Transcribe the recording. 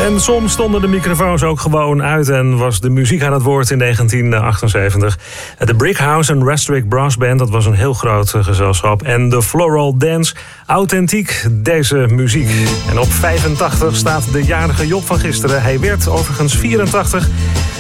En soms stonden de microfoons ook gewoon uit en was de muziek aan het woord in 1978. De Brickhouse and Restrict Brass Band, dat was een heel groot gezelschap. En de Floral Dance, authentiek deze muziek. En op 85 staat de jarige Job van gisteren. Hij werd overigens 84.